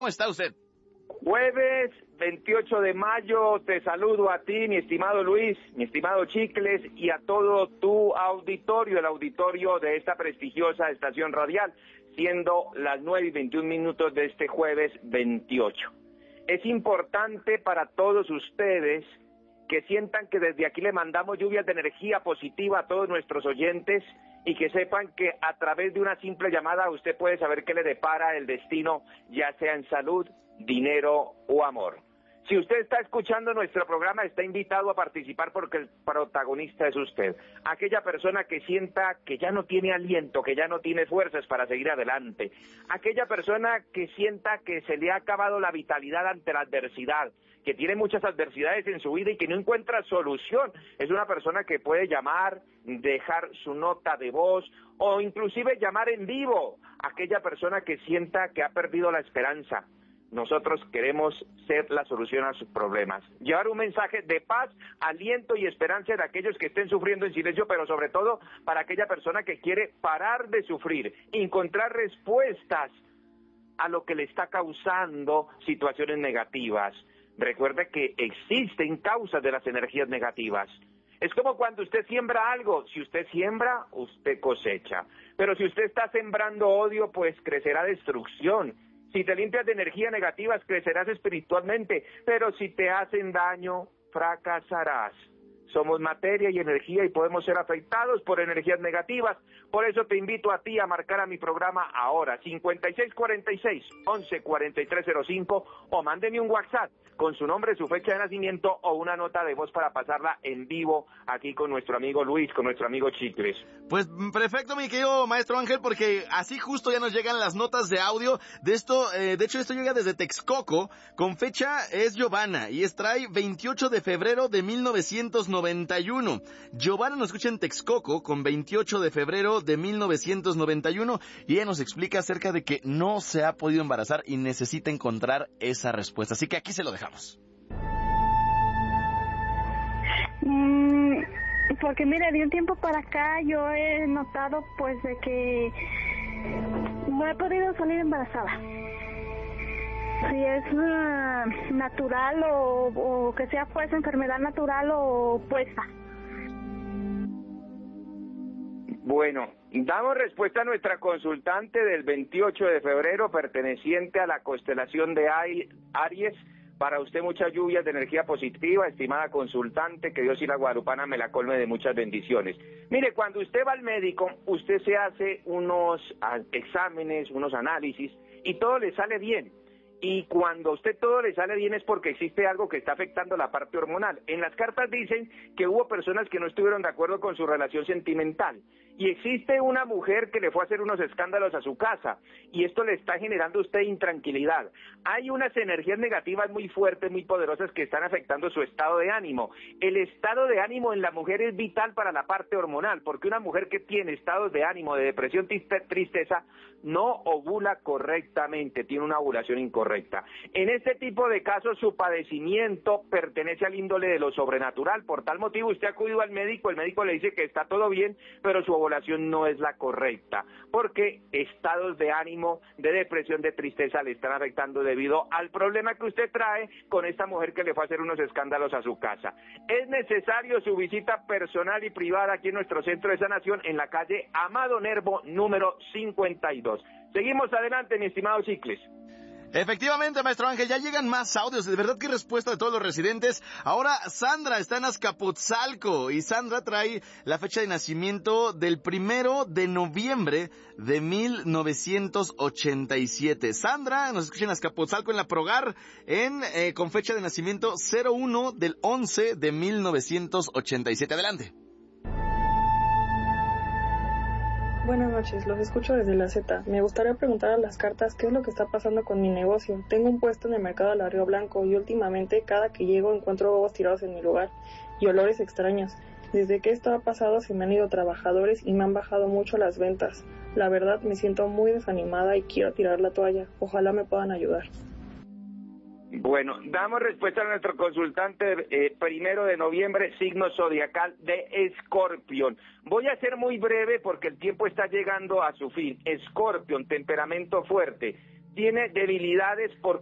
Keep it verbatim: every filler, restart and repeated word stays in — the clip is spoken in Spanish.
¿Cómo está usted? Jueves veintiocho de mayo, te saludo a ti, mi estimado Luis, mi estimado Chicles, y a todo tu auditorio, el auditorio de esta prestigiosa estación radial, siendo las nueve y veintiún minutos de este jueves veintiocho. Es importante para todos ustedes que sientan que desde aquí le mandamos lluvias de energía positiva a todos nuestros oyentes y que sepan que a través de una simple llamada usted puede saber qué le depara el destino, ya sea en salud, dinero o amor. Si usted está escuchando nuestro programa, está invitado a participar porque el protagonista es usted. Aquella persona que sienta que ya no tiene aliento, que ya no tiene fuerzas para seguir adelante. Aquella persona que sienta que se le ha acabado la vitalidad ante la adversidad, que tiene muchas adversidades en su vida y que no encuentra solución. Es una persona que puede llamar, dejar su nota de voz o inclusive llamar en vivo. Aquella persona que sienta que ha perdido la esperanza. Nosotros queremos ser la solución a sus problemas. Llevar un mensaje de paz, aliento y esperanza de aquellos que estén sufriendo en silencio, pero sobre todo para aquella persona que quiere parar de sufrir, encontrar respuestas a lo que le está causando situaciones negativas. Recuerde que existen causas de las energías negativas. Es como cuando usted siembra algo, si usted siembra, usted cosecha. Pero si usted está sembrando odio, pues crecerá destrucción. Si te limpias de energías negativas, crecerás espiritualmente, pero si te hacen daño, fracasarás. Somos materia y energía y podemos ser afectados por energías negativas. Por eso te invito a ti a marcar a mi programa ahora, cincuenta y seis cuarenta y seis, once cuarenta y tres cero cinco, o mándeme un WhatsApp con su nombre, su fecha de nacimiento o una nota de voz para pasarla en vivo aquí con nuestro amigo Luis, con nuestro amigo Chicles. Pues perfecto, mi querido maestro Ángel, porque así justo ya nos llegan las notas de audio de esto. Eh, de hecho, esto llega desde Texcoco, con fecha es Giovanna, y es trae veintiocho de febrero de mil novecientos noventa y uno. Giovanna nos escucha en Texcoco con veintiocho de febrero de mil novecientos noventa y uno, y ella nos explica acerca de que no se ha podido embarazar y necesita encontrar esa respuesta. Así que aquí se lo dejamos. Mm, porque mira, de un tiempo para acá yo he notado pues de que no he podido salir embarazada. Si es uh, natural o, o que sea pues enfermedad natural o puesta. Bueno, damos respuesta a nuestra consultante del veintiocho de febrero, perteneciente a la constelación de Aries. Para usted muchas lluvias de energía positiva, estimada consultante, que Dios y la Guadalupana me la colme de muchas bendiciones. Mire, cuando usted va al médico, usted se hace unos exámenes, unos análisis, y todo le sale bien. Y cuando a usted todo le sale bien es porque existe algo que está afectando la parte hormonal. En las cartas dicen que hubo personas que no estuvieron de acuerdo con su relación sentimental. Y existe una mujer que le fue a hacer unos escándalos a su casa. Y esto le está generando a usted intranquilidad. Hay unas energías negativas muy fuertes, muy poderosas que están afectando su estado de ánimo. El estado de ánimo en la mujer es vital para la parte hormonal. Porque una mujer que tiene estados de ánimo, de depresión, tristeza, no ovula correctamente, tiene una ovulación incorrecta. En este tipo de casos su padecimiento pertenece al índole de lo sobrenatural. Por tal motivo usted acudió al médico, el médico le dice que está todo bien, pero su ovulación no es la correcta, porque estados de ánimo, de depresión, de tristeza le están afectando debido al problema que usted trae con esta mujer que le fue a hacer unos escándalos a su casa. Es necesario su visita personal y privada aquí en nuestro centro de sanación en la calle Amado Nervo número cincuenta y dos. Seguimos adelante, mi estimado Chicles. Efectivamente, maestro Ángel, ya llegan más audios, de verdad que respuesta de todos los residentes. Ahora Sandra está en Azcapotzalco y Sandra trae la fecha de nacimiento del primero de noviembre de mil novecientos ochenta y siete. Sandra nos escucha en Azcapotzalco en la Progar en eh, con fecha de nacimiento cero uno del once de mil novecientos ochenta y siete. Adelante. Buenas noches, los escucho desde la Z. Me gustaría preguntar a las cartas qué es lo que está pasando con mi negocio. Tengo un puesto en el mercado de la Río Blanco y últimamente cada que llego encuentro huevos tirados en mi lugar y olores extraños. Desde que esto ha pasado se me han ido trabajadores y me han bajado mucho las ventas. La verdad me siento muy desanimada y quiero tirar la toalla. Ojalá me puedan ayudar. Bueno, damos respuesta a nuestro consultante eh, primero de noviembre, signo zodiacal de Escorpión. Voy a ser muy breve porque el tiempo está llegando a su fin. Escorpión, temperamento fuerte. tiene debilidades por